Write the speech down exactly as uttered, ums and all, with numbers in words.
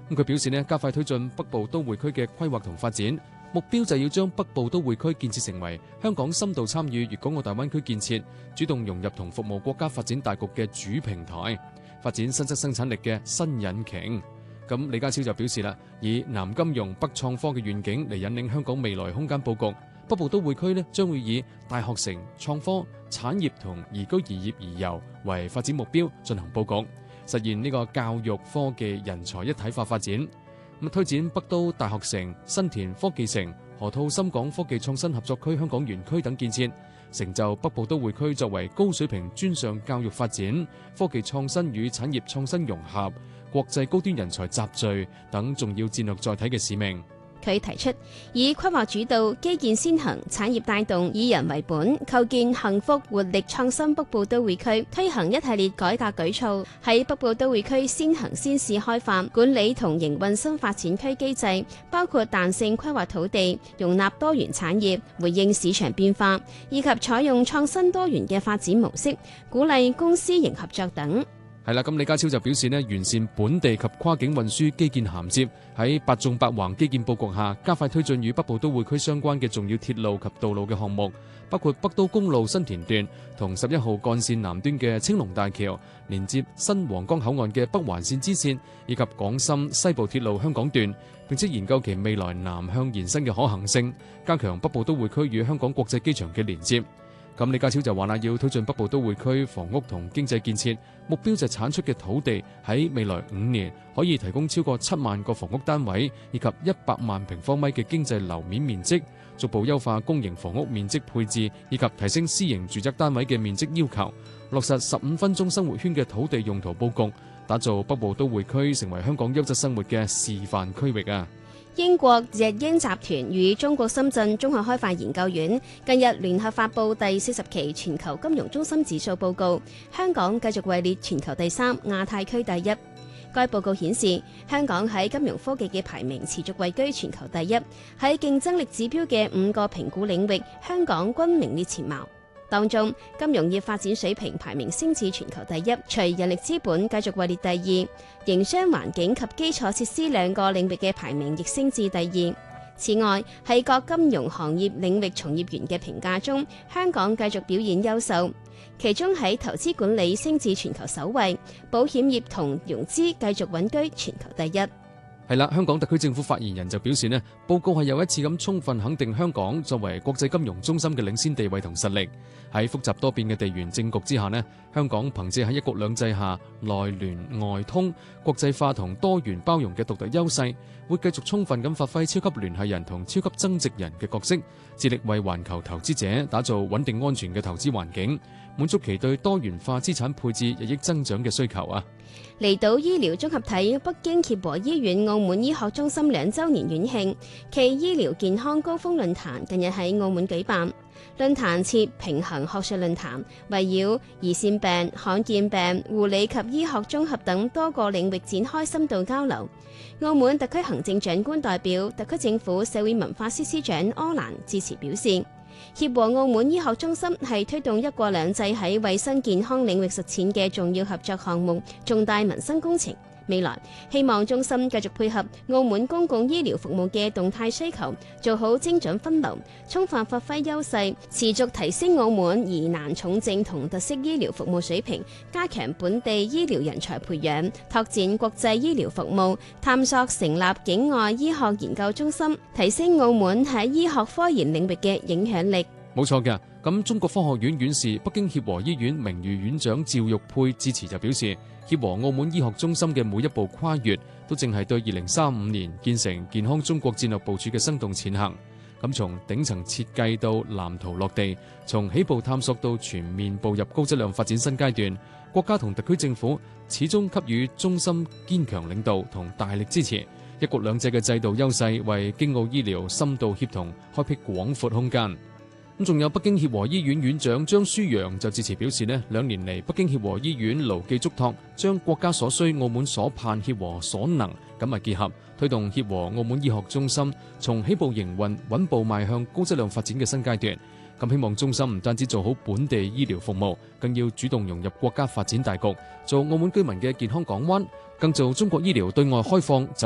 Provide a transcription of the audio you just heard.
咁佢表示呢，加快推進北部都會區嘅規劃同發展，目標就係要將北部都會區建設成為香港深度參與粵港澳大灣區建設、主動融入同服務國家發展大局嘅主平台，發展新質生產力嘅新引擎。咁李家超就表示啦，以南金融北創科嘅願景嚟引領香港未來空間佈局，北部都會區呢將會以大學城、創科、產業同宜居宜業宜遊為發展目標進行佈局，實現呢個教育科技人才一體化發展。咁推展北都大學城、新田科技城、河套深港科技創新合作區香港園區等建設，成就北部都會區作為高水平專上教育發展、科技創新與產業創新融合、國際高端人才集聚等重要戰略載體嘅使命。 佢提出以規劃主導、基建先行、產業帶動、以人為本，構建幸福活力創新北部都會區，推行一系列改革舉措，喺北部都會區先行先試開發、管理同營運新發展區機制，包括彈性規劃土地、容納多元產業、回應市場變化，以及採用創新多元嘅發展模式，鼓勵公私營合作等。 係啦，咁李家超就表示呢，完善本地及跨境運輸基建銜接，喺八縱八橫基建佈局下，加快推進與北部都會區相關嘅重要鐵路及道路嘅項目，包括北都公路新田段同十一號幹線南端嘅青龍大橋，連接新皇崗口岸嘅北環線支線，以及港深西部鐵路香港段，並且研究其未來南向延伸嘅可行性，加強北部都會區與香港國際機場嘅連接。咁李家超就話啦，要推進北部都會區房屋同經濟建設，目標就係產出嘅土地喺未來五年可以提供超過七萬個房屋單位，以及一百萬平方米嘅經濟樓面面積，逐步優化公營房屋面積配置，以及提升私營住宅單位嘅面積要求，落實十五分鐘生活圈嘅土地用途佈局，打造北部都會區成為香港優質生活嘅示範區域啊！ 英國日英集團與中國深圳綜合開發研究院近日聯合發布第四十期全球金融中心指數報告，香港繼續位列全球第三、亞太區第一。該報告顯示，香港喺金融科技嘅排名持續位居全球第一，喺競爭力指標嘅五個評估領域，香港均名列前茅。當中，金融業發展水平排名升至全球第一，隨人力資本繼續位列第二，營商環境及基礎設施兩個領域嘅排名亦升至第二。此外，喺各金融行業領域從業員嘅評價中，香港繼續表現優秀，其中喺投資管理升至全球首位，保險業同融資繼續穩居全球第一。 係啦，香港特區政府發言人就表示呢，報告係又一次咁充分肯定香港作為國際金融中心嘅領先地位同實力。喺複雜多變嘅地緣政局之下呢，香港憑借喺一國兩制下內聯外通、國際化同多元包容嘅獨特優勢，會繼續充分咁發揮超級聯繫人同超級增值人嘅角色，致力為環球投資者打造穩定安全嘅投資環境，滿足其對多元化資產配置日益增長嘅需求啊！ 離島醫療綜合體北京協和醫院澳門醫學中心兩週年院慶暨醫療健康高峰論壇近日喺澳門舉辦。論壇設平衡學術論壇，圍繞胰腺病、罕見病、護理及醫學綜合等多個領域展開深度交流。澳門特區行政長官代表、特區政府社會文化司司長柯蘭致辭表示，協和澳門醫學中心係推動一國兩制喺衛生健康領域實踐嘅重要合作項目、重大民生工程。未來希望中心繼續配合澳門公共醫療服務嘅動態需求，做好精準分流，充分發揮優勢，持續提升澳門疑難重症同特色醫療服務水平，加強本地醫療人才培養，拓展國際醫療服務，探索成立境外醫學研究中心，提升澳門喺醫學科研領域嘅影響力。 冇錯嘅，咁中國科學院院士、北京協和醫院名譽院長趙玉佩致辭就表示，協和澳門醫學中心嘅每一步跨越，都正係對二零三五年建成健康中國戰略部署嘅生動踐行。咁從頂層設計到藍圖落地，從起步探索到全面步入高質量發展新階段，國家同特區政府始終給予中心堅強領導同大力支持。一國兩制嘅制度優勢，為京澳醫療深度協同開闢廣闊空間。咁仲有北京協和醫院院長張舒陽就致辭表示呢，兩年嚟北京協和醫院牢記囑託，將國家所需、澳門所盼協和所能緊密結合，推動協和澳門醫學中心從起步營運穩步邁向高質量發展嘅新階段。咁希望中心唔單止做好本地醫療服務，更要主動融入國家發展大局，做澳門居民嘅健康港灣，更做中國醫療對外開放走